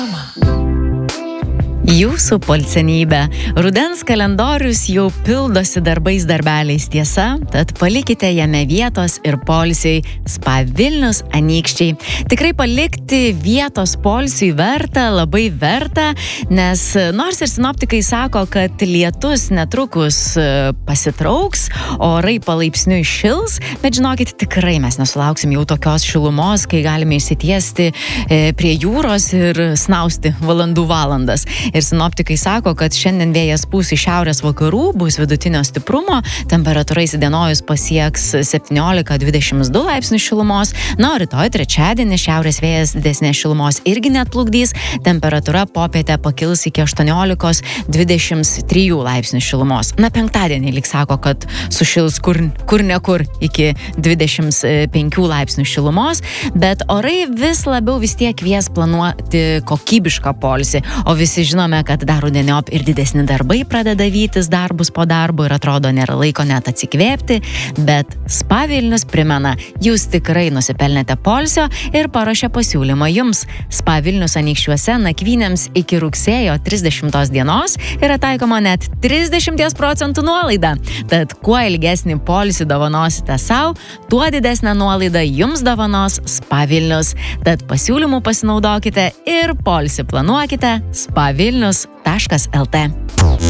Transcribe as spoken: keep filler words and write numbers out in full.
Jūsų polsenybė. Rudens kalendorius jau pildosi darbais darbeliais, tiesa, tad palikite jame vietos ir polsiui. Spa Vilnius Anykščiai. Tikrai palikti vietos polsiui verta, labai verta, nes nors ir sinoptikai sako, kad lietus netrukus pasitrauks, orai palaipsniui šils, bet žinokit, tikrai mes nesulauksim jau tokios šilumos, kai galime išsitiesti prie jūros ir snausti valandų valandas. Ir sinoptikai sako, kad šiandien vėjas pūs iš šiaurės vakarų, bus vidutinio stiprumo, temperatūra įsidienojus pasieks septyniolika dvidešimt du laipsnius šilumos, na, o rytoj trečiadienį šiaurės vėjas didesnės šilumos irgi neatplukdys, temperatūra popietę pakils iki aštuoniolikos dvidešimt trijų laipsnių šilumos. Na, penktadienį lyg sako, kad sušils kur, kur ne kur iki dvidešimt penkių laipsnių šilumos, bet orai vis labiau vis tiek kvies planuoti kokybišką poilsį, o visi žinome, kad dar rudeniop ir didesni darbai pradeda vytis darbus po darbo ir atrodo nėra laiko net atsikvėpti, bet Spa Vilnius primena, jūs tikrai nusipelnėte poilsio ir paruošė pasiūlymą jums. Spa Vilnius Anykščiuose nakvynėms iki rugsėjo trisdešimtos dienos yra taikoma net trisdešimt procentų nuolaida. Tad kuo ilgesnį poilsį dovanosite savo, tuo didesnę nuolaidą jums dovanos Spa Vilnius. Tad pasiūlymų pasinaudokite ir poilsį planuokite spa vilnius taškas el tė.